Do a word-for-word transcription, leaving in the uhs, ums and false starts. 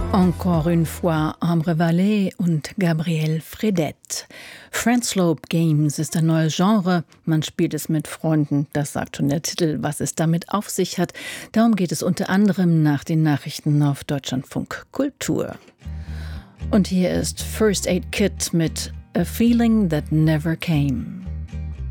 Encore une fois, Ambre Vallée und Gabrielle Fredette. Friendslope Games ist ein neues Genre. Man spielt es mit Freunden. Das sagt schon der Titel, was es damit auf sich hat. Darum geht es unter anderem nach den Nachrichten auf Deutschlandfunk Kultur. Und hier ist First Aid Kit mit A Feeling That Never Came.